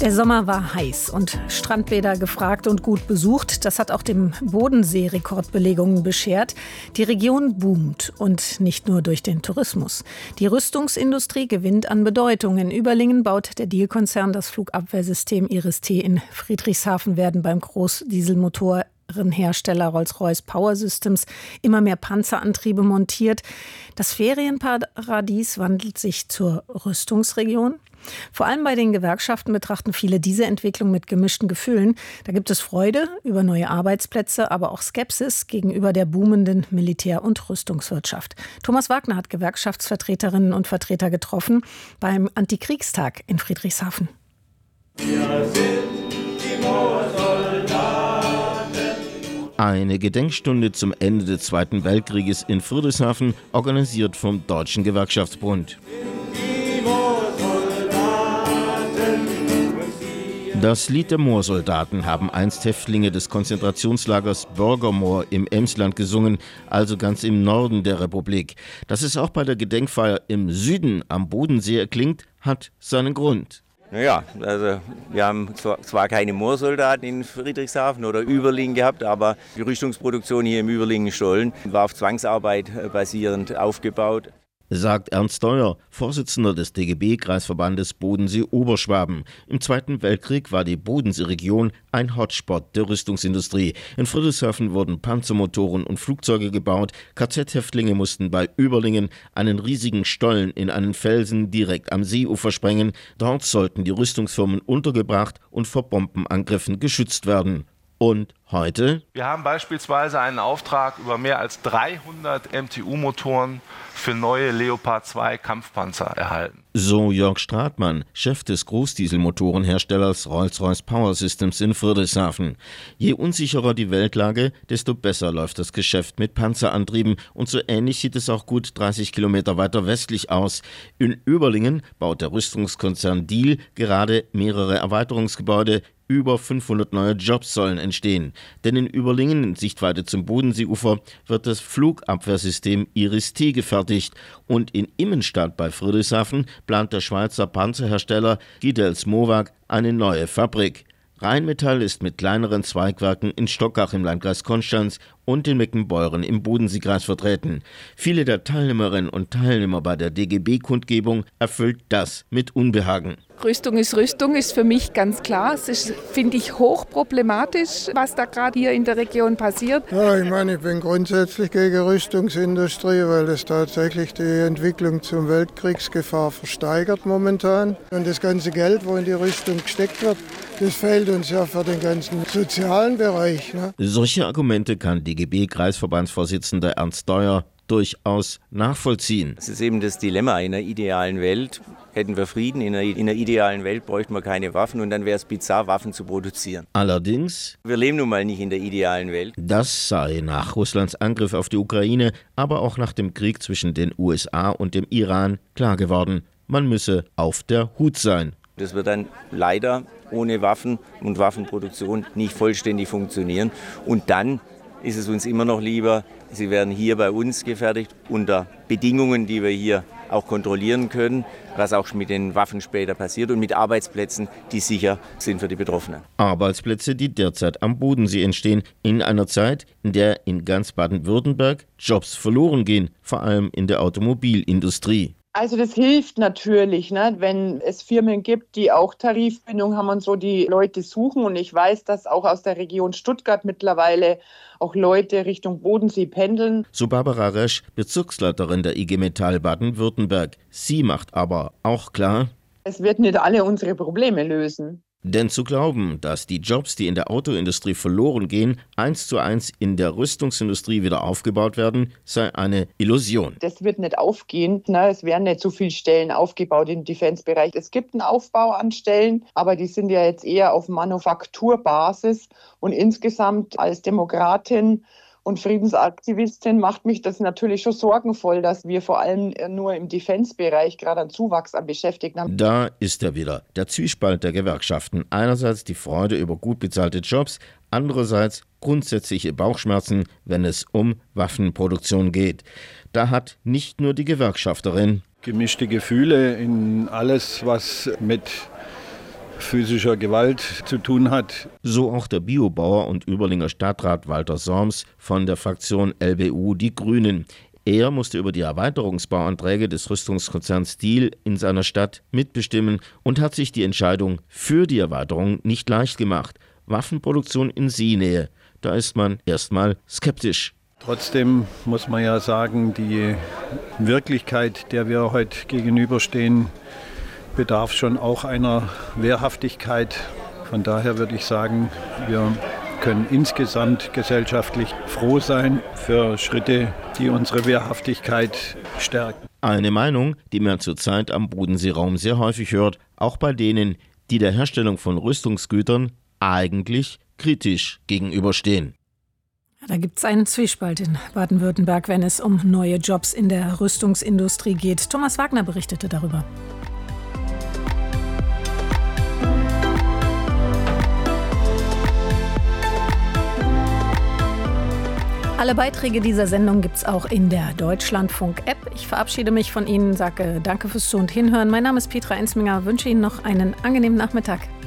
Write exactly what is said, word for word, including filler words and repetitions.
Der Sommer war heiß und Strandbäder gefragt und gut besucht. Das hat auch dem Bodensee Rekordbelegungen beschert. Die Region boomt und nicht nur durch den Tourismus. Die Rüstungsindustrie gewinnt an Bedeutung. In Überlingen baut der Diehl-Konzern das Flugabwehrsystem Iris-T. In Friedrichshafen werden beim Großdieselmotorenhersteller Rolls-Royce Power Systems immer mehr Panzerantriebe montiert. Das Ferienparadies wandelt sich zur Rüstungsregion. Vor allem bei den Gewerkschaften betrachten viele diese Entwicklung mit gemischten Gefühlen. Da gibt es Freude über neue Arbeitsplätze, aber auch Skepsis gegenüber der boomenden Militär- und Rüstungswirtschaft. Thomas Wagner hat Gewerkschaftsvertreterinnen und Vertreter getroffen beim Antikriegstag in Friedrichshafen. Wir sind die Moorsoldaten. Eine Gedenkstunde zum Ende des Zweiten Weltkrieges in Friedrichshafen, organisiert vom Deutschen Gewerkschaftsbund. Das Lied der Moorsoldaten haben einst Häftlinge des Konzentrationslagers Bürgermoor im Emsland gesungen, also ganz im Norden der Republik. Dass es auch bei der Gedenkfeier im Süden am Bodensee erklingt, hat seinen Grund. Naja, also wir haben zwar keine Moorsoldaten in Friedrichshafen oder Überlingen gehabt, aber die Rüstungsproduktion hier im Überlingen-Stollen war auf Zwangsarbeit basierend aufgebaut. Sagt Ernst Deuer, Vorsitzender des D G B-Kreisverbandes Bodensee-Oberschwaben. Im Zweiten Weltkrieg war die Bodenseeregion ein Hotspot der Rüstungsindustrie. In Friedrichshafen wurden Panzermotoren und Flugzeuge gebaut. K Z-Häftlinge mussten bei Überlingen einen riesigen Stollen in einen Felsen direkt am Seeufer sprengen. Dort sollten die Rüstungsfirmen untergebracht und vor Bombenangriffen geschützt werden. Und heute? Wir haben beispielsweise einen Auftrag über mehr als dreihundert M T U-Motoren für neue Leopard zwei Kampfpanzer erhalten. So Jörg Stratmann, Chef des Großdieselmotorenherstellers Rolls-Royce Power Systems in Friedrichshafen. Je unsicherer die Weltlage, desto besser läuft das Geschäft mit Panzerantrieben. Und so ähnlich sieht es auch gut dreißig Kilometer weiter westlich aus. In Überlingen baut der Rüstungskonzern Diehl gerade mehrere Erweiterungsgebäude. Über fünfhundert neue Jobs sollen entstehen. Denn in Überlingen, in Sichtweite zum Bodenseeufer, wird das Flugabwehrsystem Iris-T gefertigt. Und in Immenstadt bei Friedrichshafen plant der Schweizer Panzerhersteller Gidels Mowag eine neue Fabrik. Rheinmetall ist mit kleineren Zweigwerken in Stockach im Landkreis Konstanz und in Meckenbeuren im Bodenseekreis vertreten. Viele der Teilnehmerinnen und Teilnehmer bei der D G B-Kundgebung erfüllt das mit Unbehagen. Rüstung ist Rüstung, ist für mich ganz klar. Es ist, finde ich, hochproblematisch, was da gerade hier in der Region passiert. Ja, ich meine, ich bin grundsätzlich gegen Rüstungsindustrie, weil das tatsächlich die Entwicklung zur Weltkriegsgefahr versteigert momentan. Und das ganze Geld, wo in die Rüstung gesteckt wird, das fehlt uns ja für den ganzen sozialen Bereich. Ne? Solche Argumente kann D G B-Kreisverbandsvorsitzender Ernst Deuer durchaus nachvollziehen. Das ist eben das Dilemma. In einer idealen Welt hätten wir Frieden, in einer, in einer idealen Welt bräuchten wir keine Waffen und dann wäre es bizarr, Waffen zu produzieren. Allerdings, wir leben nun mal nicht in der idealen Welt. Das sei nach Russlands Angriff auf die Ukraine, aber auch nach dem Krieg zwischen den U S A und dem Iran klar geworden. Man müsse auf der Hut sein. Das wird dann leider ohne Waffen und Waffenproduktion nicht vollständig funktionieren. Und dann ist es uns immer noch lieber, sie werden hier bei uns gefertigt unter Bedingungen, die wir hier auch kontrollieren können, was auch mit den Waffen später passiert und mit Arbeitsplätzen, die sicher sind für die Betroffenen. Arbeitsplätze, die derzeit am Bodensee entstehen, in einer Zeit, in der in ganz Baden-Württemberg Jobs verloren gehen, vor allem in der Automobilindustrie. Also das hilft natürlich, ne, wenn es Firmen gibt, die auch Tarifbindung haben und so die Leute suchen. Und ich weiß, dass auch aus der Region Stuttgart mittlerweile auch Leute Richtung Bodensee pendeln. So Barbara Resch, Bezirksleiterin der I G Metall Baden-Württemberg. Sie macht aber auch klar: Es wird nicht alle unsere Probleme lösen. Denn zu glauben, dass die Jobs, die in der Autoindustrie verloren gehen, eins zu eins in der Rüstungsindustrie wieder aufgebaut werden, sei eine Illusion. Das wird nicht aufgehen. Ne? Es werden nicht so viele Stellen aufgebaut im Defense-Bereich. Es gibt einen Aufbau an Stellen, aber die sind ja jetzt eher auf Manufakturbasis. Und insgesamt als Demokratin und Friedensaktivistin macht mich das natürlich schon sorgenvoll, dass wir vor allem nur im Defense-Bereich gerade einen Zuwachs an Beschäftigten haben. Da ist er wieder, der Zwiespalt der Gewerkschaften. Einerseits die Freude über gut bezahlte Jobs, andererseits grundsätzliche Bauchschmerzen, wenn es um Waffenproduktion geht. Da hat nicht nur die Gewerkschafterin gemischte Gefühle in alles, was mit physischer Gewalt zu tun hat. So auch der Biobauer und Überlinger Stadtrat Walter Sorms von der Fraktion L B U Die Grünen. Er musste über die Erweiterungsbauanträge des Rüstungskonzerns Diehl in seiner Stadt mitbestimmen und hat sich die Entscheidung für die Erweiterung nicht leicht gemacht. Waffenproduktion in Seenähe, da ist man erstmal skeptisch. Trotzdem muss man ja sagen, die Wirklichkeit, der wir heute gegenüberstehen, bedarf schon auch einer Wehrhaftigkeit. Von daher würde ich sagen, wir können insgesamt gesellschaftlich froh sein für Schritte, die unsere Wehrhaftigkeit stärken. Eine Meinung, die man zurzeit am Bodenseeraum sehr häufig hört, auch bei denen, die der Herstellung von Rüstungsgütern eigentlich kritisch gegenüberstehen. Da gibt es einen Zwiespalt in Baden-Württemberg, wenn es um neue Jobs in der Rüstungsindustrie geht. Thomas Wagner berichtete darüber. Alle Beiträge dieser Sendung gibt es auch in der Deutschlandfunk-App. Ich verabschiede mich von Ihnen, sage danke fürs Zu- und Hinhören. Mein Name ist Petra Ensminger, wünsche Ihnen noch einen angenehmen Nachmittag.